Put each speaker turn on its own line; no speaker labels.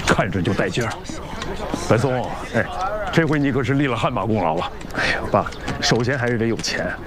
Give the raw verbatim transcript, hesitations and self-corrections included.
看着就带劲儿。白松，哎，这回你可是立了汗马功劳了。哎呀，爸，首先还是得有钱，